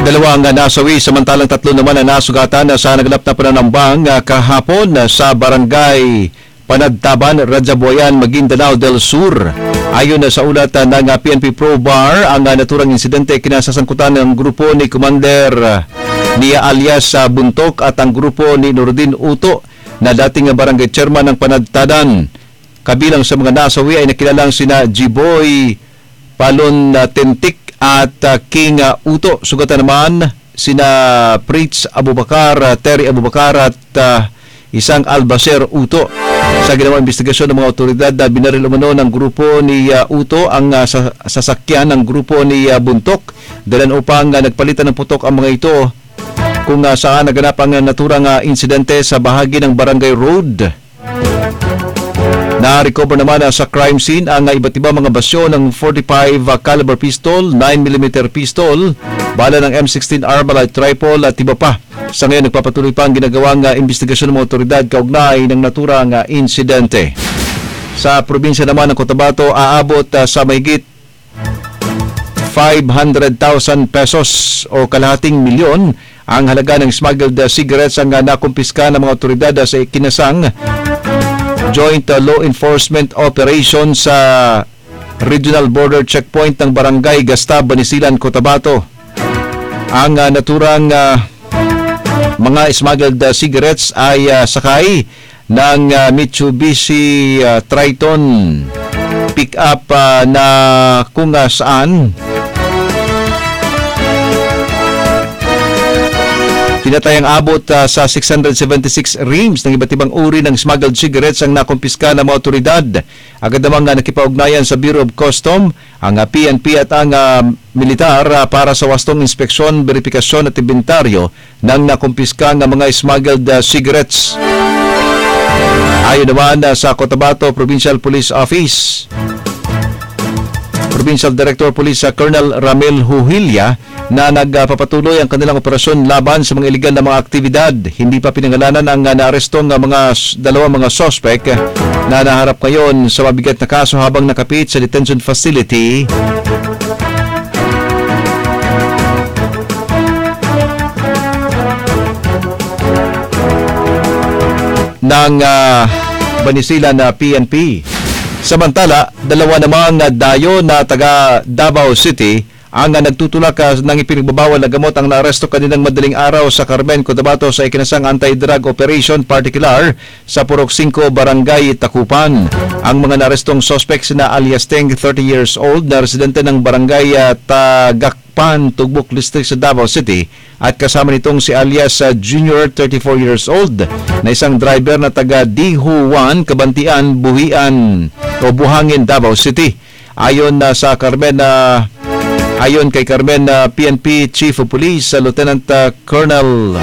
Dalawang nasawi, samantalang 3 naman na nasugatan sa naganap na pananambang kahapon sa barangay Panagtaban, Radzabuayan, Maguindanao del Sur. Ayon sa ulat ng PNP Pro Bar, ang naturang insidente kinasasangkutan ng grupo ni Commander Nia alias Buntok at ang grupo ni Nordin Uto na dating barangay chairman ng Panagtadan. Kabilang sa mga nasawi ay nakilalang sina Jiboy Palon Tentik at King Uto. Sugatan naman sina Pritz Abubakar, Terry Abubakar at isang Albacer Uto. Sa ginawang investigasyon ng mga otoridad, binaril umano ng grupo ni Uto ang sasakyan ng grupo ni Buntok. Dalan upang nagpalitan ng putok ang mga ito kung saan naganap ang naturang insidente sa bahagi ng Barangay Road. Na-recover naman sa crime scene ang iba't ibang mga basyo ng 45 caliber pistol, 9mm pistol, bala ng M16 Armalite rifle at iba pa. Sa ngayon, nagpapatuloy pa ang ginagawang investigasyon ng mga otoridad kaugnay ng naturang insidente. Sa probinsya naman ng Cotabato, aabot sa mahigit 500,000 pesos o kalahating milyon ang halaga ng smuggled cigarettes ang nakumpiska ng mga otoridad sa Kinasang Joint Law Enforcement Operation sa Regional Border Checkpoint ng Barangay Gasta, Banisilan, Cotabato. Ang naturang mga smuggled cigarettes ay sakay ng Mitsubishi Triton pick-up na kung saan tinatayang abot sa 676 reams ng iba't ibang uri ng smuggled cigarettes ang nakumpiska ng mga otoridad. Agad namang nakipaugnayan sa Bureau of Custom, ang PNP at ang militar para sa wastong inspeksyon, verifikasyon at inventaryo ng nakumpiska ng mga smuggled cigarettes. Ayon naman sa Cotabato Provincial Police Office, Provincial Director Police Colonel Ramel Huhilya, na nagpapatuloy ang kanilang operasyon laban sa mga iligal na mga aktibidad. Hindi pa pinangalanan ang naarestong dalawang mga suspect na naharap ngayon sa mabigat na kaso habang nakapit sa detention facility ng Banisilan na PNP. Samantala, dalawa namang dayo na taga Davao City ang nagtutulak ng ipinagbabawal na gamot ang naaresto kaninang madaling araw sa Carmen, Cotabato sa ikinasang anti-drug operation, particular sa Purok 5, Barangay Takupan. Ang mga naarestong suspects na alias Teng, 30 years old, na residente ng Barangay Tagakpan, Tugbok District sa Davao City, at kasama nitong si alias Junior, 34 years old, na isang driver na taga Dihuan, Kabantian, Buhangin, Davao City. Ayon kay Carmen, PNP Chief of Police Lieutenant Colonel